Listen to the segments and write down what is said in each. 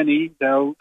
they'll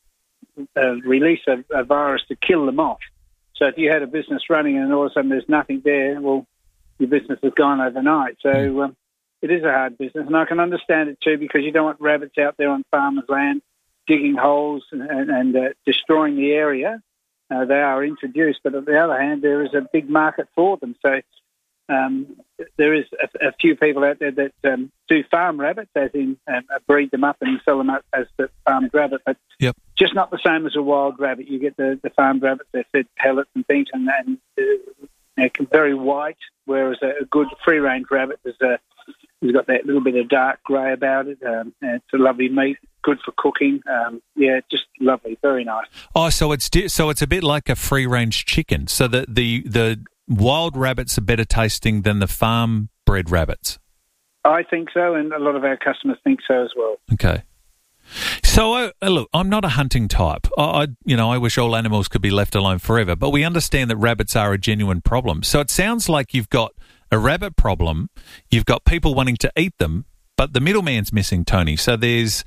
release a virus to kill them off. So if you had a business running and all of a sudden there's nothing there, well, your business is gone overnight. So it is a hard business, and I can understand it too, because you don't want rabbits out there on farmers' land digging holes and destroying the area. They are introduced, but on the other hand, there is a big market for them. So there is a few people out there that do farm rabbits, as in breed them up and sell them up as the farmed rabbit, but just not the same as a wild rabbit. You get the farmed rabbits, they're fed pellets and things, and they're very white, whereas a good free-range rabbit has got that little bit of dark grey about it. It's a lovely meat, good for cooking. Just lovely, very nice. Oh, so it's a bit like a free-range chicken. So the wild rabbits are better tasting than the farm-bred rabbits. I think so, and a lot of our customers think so as well. Okay. So, look, I'm not a hunting type. I wish all animals could be left alone forever, but we understand that rabbits are a genuine problem. So it sounds like you've got a rabbit problem, you've got people wanting to eat them, but the middleman's missing, Tony. So it's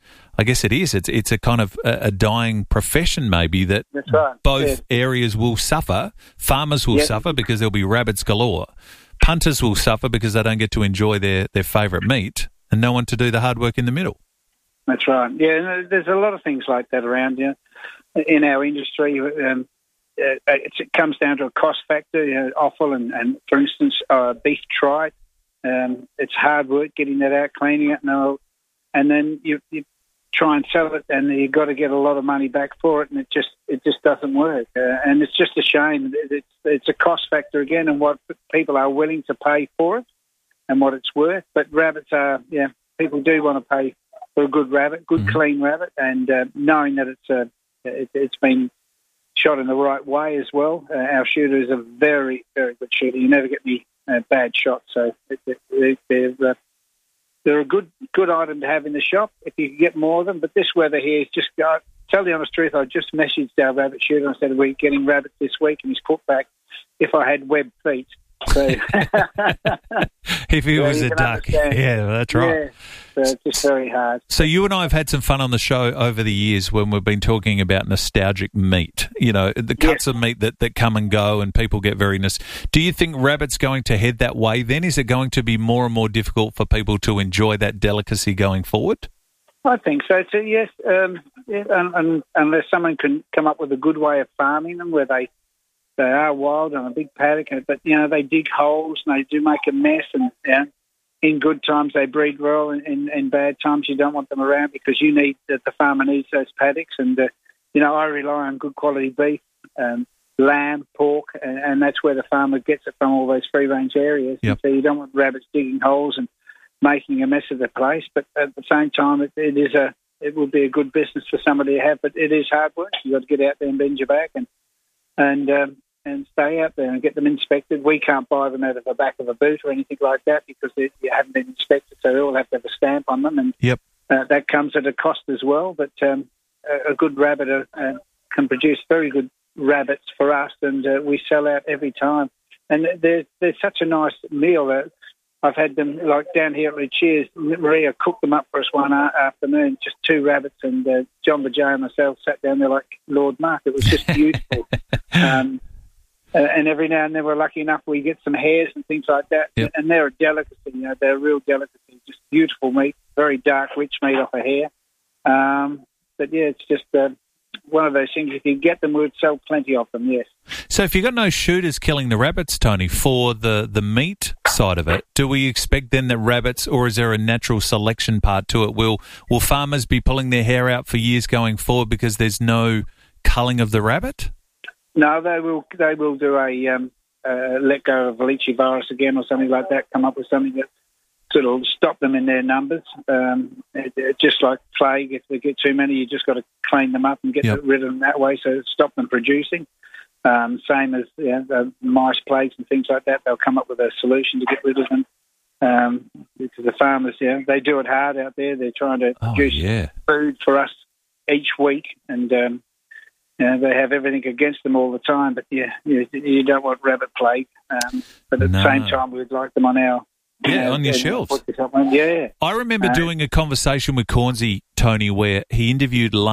a kind of a dying profession maybe that That's right. both areas will suffer. Farmers will suffer because there'll be rabbits galore. Punters will suffer because they don't get to enjoy their favourite meat, and no one to do the hard work in the middle. That's right. Yeah, there's a lot of things like that around in our industry. It comes down to a cost factor, offal and for instance, beef tripe. It's hard work getting that out, cleaning it, and then you try and sell it, and you've got to get a lot of money back for it, and it just doesn't work. And it's just a shame. It's a cost factor again, and what people are willing to pay for it, and what it's worth. But rabbits are, people do want to pay for a good rabbit, clean rabbit, and knowing that it's been shot in the right way as well. Our shooter is a very, very good shooter. You never get any bad shots, so they're a good item to have in the shop if you can get more of them. But this weather here is just tell the honest truth, I just messaged our rabbit shooter and said, we're getting rabbits this week, and he's put back, if I had webbed feet. So, if he was a duck. Understand. Yeah, that's right. Yeah, so it's just very hard. So you and I have had some fun on the show over the years when we've been talking about nostalgic meat, the cuts of meat that come and go and people get very Do you think rabbit's going to head that way then? Is it going to be more and more difficult for people to enjoy that delicacy going forward? I think so too, yes. Unless someone can come up with a good way of farming them where they are wild on a big paddock, but, they dig holes and they do make a mess, and in good times they breed well, and in bad times you don't want them around because the farmer needs those paddocks. And, I rely on good quality beef, lamb, pork, and that's where the farmer gets it from, all those free-range areas. Yep. So you don't want rabbits digging holes and making a mess of the place, but at the same time it will be a good business for somebody to have, but it is hard work. You've got to get out there and bend your back and stay out there and get them inspected. We can't buy them out of the back of a boot or anything like that because you haven't been inspected, so they all have to have a stamp on them, and that comes at a cost as well. But a good rabbit can produce very good rabbits for us, and we sell out every time. And they're such a nice meal. I've had them, like down here at Cheers, Maria cooked them up for us one afternoon, just 2 rabbits, and John Bajay and myself sat down there like Lord Mark. It was just beautiful. And every now and then we're lucky enough we get some hares and things like that. Yep. And they're a delicacy, they're a real delicacy, just beautiful meat, very dark, rich meat off a hare. But it's just one of those things. If you get them, we'd sell plenty of them, yes. So if you've got no shooters killing the rabbits, Tony, for the meat side of it, do we expect then that rabbits, or is there a natural selection part to it? Will farmers be pulling their hair out for years going forward because there's no culling of the rabbit? No, they will do a let go of Leachy virus again or something like that, come up with something that sort of stop them in their numbers. Just like plague, if they get too many, you just got to clean them up and get rid of them that way, so stop them producing. Same as the mice plagues and things like that, they'll come up with a solution to get rid of them. Because the farmers, they do it hard out there. They're trying to produce food for us each week, and they have everything against them all the time. But you don't want rabbit plague. But at the same time, we'd like them on on your shelves. Yeah. I remember doing a conversation with Cornsey, Tony, where he interviewed